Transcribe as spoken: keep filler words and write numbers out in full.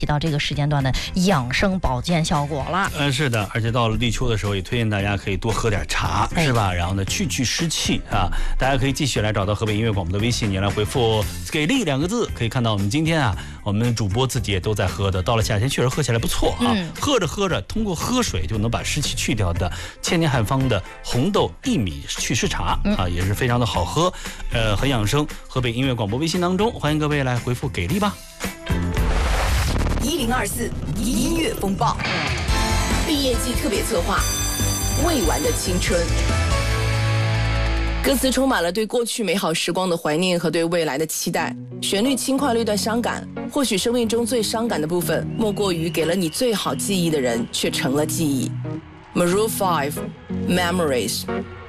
起到这个时间段的养生保健效果了。 嗯，是的，而且到了立秋的时候，也推荐大家可以多喝点茶， 哎、 是吧？然后呢，去去湿气啊。大家可以继续来找到河北音乐广播的微信，你来回复“给力”两个字，可以看到我们今天啊，我们主播自己也都在喝的。到了夏天，确实喝起来不错啊。嗯、喝着喝着，通过喝水就能把湿气去掉的千年汉方的红豆薏米祛湿茶、嗯、啊，也是非常的好喝，呃，很养生。河北音乐广播微信当中，欢迎各位来回复“给力”吧。 一零二四音乐风暴毕业季特别策划《未完的青春》， 歌词充满了对过去美好时光的怀念和对未来的期待，旋律轻快略带伤感。或许生命中最伤感的部分，莫过于给了你最好记忆的人却成了记忆。Maroon five Memories。